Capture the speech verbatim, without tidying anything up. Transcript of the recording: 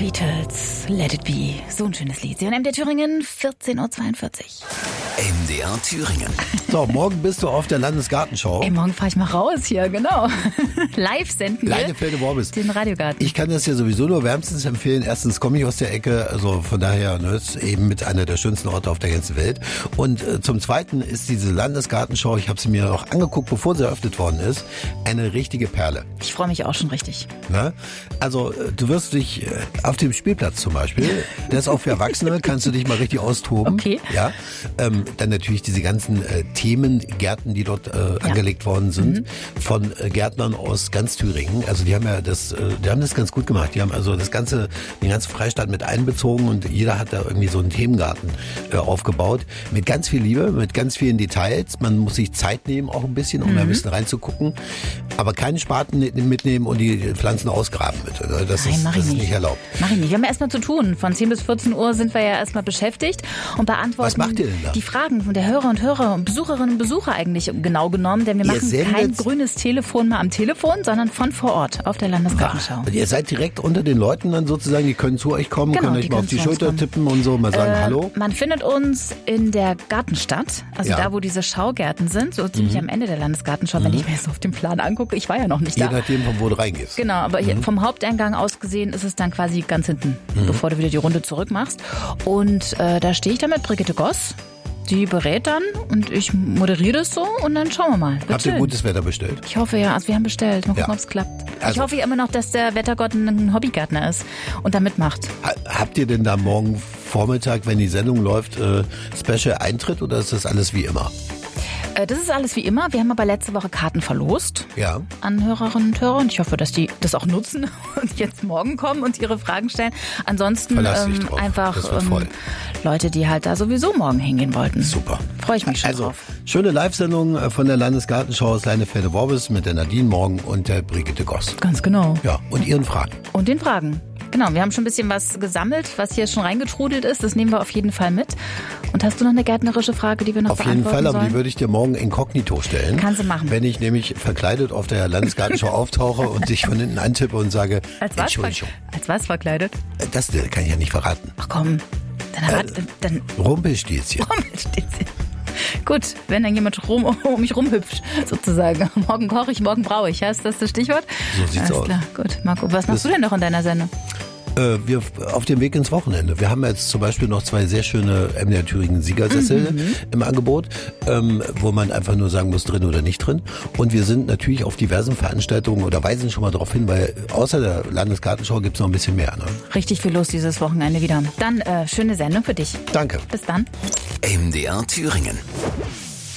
Beatles, Let It Be. So ein schönes Lied. Sie hören M D R Thüringen, vierzehn Uhr zweiundvierzig. M D R Thüringen. So, morgen bist du auf der Landesgartenschau. Ey, morgen fahre ich mal raus hier, genau. Live senden wir Leinefelde-Worbis. den Radiogarten. Ich kann das ja sowieso nur wärmstens empfehlen. Erstens komme ich aus der Ecke, also von daher, ne, ist eben mit einer der schönsten Orte auf der ganzen Welt. Und äh, zum Zweiten ist diese Landesgartenschau, ich habe sie mir auch angeguckt, bevor sie eröffnet worden ist, eine richtige Perle. Ich freue mich auch schon richtig. Ne? Also äh, du wirst dich äh, auf dem Spielplatz zum Beispiel, der ist auch für Erwachsene, kannst du dich mal richtig austoben. Okay. Ja. Ähm, dann natürlich diese ganzen äh, Themengärten, die dort äh, ja. angelegt worden sind, mhm. von äh, Gärtnern aus ganz Thüringen. Also die haben ja das, äh, die haben das ganz gut gemacht. Die haben also das ganze, den ganzen Freistaat mit einbezogen und jeder hat da irgendwie so einen Themengarten äh, aufgebaut. Mit ganz viel Liebe, mit ganz vielen Details. Man muss sich Zeit nehmen auch ein bisschen, um mhm. da ein bisschen reinzugucken. Aber keine Spaten mitnehmen und die Pflanzen ausgraben mit. Das Nein, ist, mach das ich ist nicht. nicht erlaubt. Mach ich nicht. Wir haben ja erstmal zu tun. Von zehn bis vierzehn Uhr sind wir ja erstmal beschäftigt und beantworten Was macht ihr denn da? die Fragen von der Hörer und Hörer und Besucherinnen und Besucher eigentlich genau genommen. Denn wir Ihr machen sendet- kein grünes Telefon mal am Telefon, sondern von vor Ort auf der Landesgartenschau. Und ihr seid direkt unter den Leuten dann sozusagen, die können zu euch kommen, Genau, können die euch mal auf können die zu uns Schulter kommen. tippen und so, mal sagen Äh, Hallo. Man findet uns in der Gartenstadt, also Ja. da, wo diese Schaugärten sind, so ziemlich am Ende der Landesgartenschau, wenn ich mir das auf dem Plan angucke. Ich war ja noch nicht Je da. nachdem, von wo du reingehst. Genau, aber hier vom Haupteingang aus gesehen ist es dann quasi ganz hinten, bevor du wieder die Runde zurück machst. Und äh, da stehe ich dann mit Brigitte Goss. Die berät dann und ich moderiere das so und dann schauen wir mal. Wird Habt ihr schön. gutes Wetter bestellt? Ich hoffe ja, also wir haben bestellt. Mal gucken, Ja. ob es klappt. ich Also- hoffe ja immer noch, dass der Wettergott ein Hobbygärtner ist und da mitmacht. Ha- Habt ihr denn da morgen Vormittag, wenn die Sendung läuft, äh, Special Eintritt oder ist das alles wie immer? Äh, das ist alles wie immer. Wir haben aber letzte Woche Karten verlost Ja. an Hörerinnen und Hörer und ich hoffe, dass die das auch nutzen und jetzt morgen kommen und ihre Fragen stellen. Ansonsten Verlass dich ähm, drauf. einfach Das wird ähm, voll. Leute, die halt da sowieso morgen hingehen wollten. Super. Freue ich mich schon Also, drauf. schöne Live-Sendung von der Landesgartenschau aus Leinefelde-Worbis mit der Nadine morgen und der Brigitte Goss. Ganz genau. Ja, und ihren Fragen. Und den Fragen. Genau, wir haben schon ein bisschen was gesammelt, was hier schon reingetrudelt ist. Das nehmen wir auf jeden Fall mit. Und hast du noch eine gärtnerische Frage, die wir noch Auf jeden beantworten Fall, aber sollen? die würde ich dir morgen inkognito stellen. Kannst du machen. Wenn ich nämlich verkleidet auf der Landesgartenschau auftauche und dich von hinten antippe und sage, als was, Entschuldigung, ver- als was verkleidet? das kann ich ja nicht verraten. Ach komm, dann, erwart- Äh. dann Rumpelstilzchen. steht's hier. Gut, wenn dann jemand rum, um mich rumhüpft, sozusagen. Morgen koche ich, morgen braue ich. Ja, ist das das Stichwort? So sieht's Alles aus. klar, gut. Marco, was machst du denn noch in deiner Sendung? Äh, wir auf dem Weg ins Wochenende. Wir haben jetzt zum Beispiel noch zwei sehr schöne M D R Thüringen Siegersessel Mhm. im Angebot, ähm, wo man einfach nur sagen muss, drin oder nicht drin. Und wir sind natürlich auf diversen Veranstaltungen oder weisen schon mal darauf hin, weil außer der Landesgartenschau gibt's noch ein bisschen mehr. Ne? Richtig viel los dieses Wochenende wieder. Dann äh, schöne Sendung für dich. Danke. Bis dann. M D R Thüringen.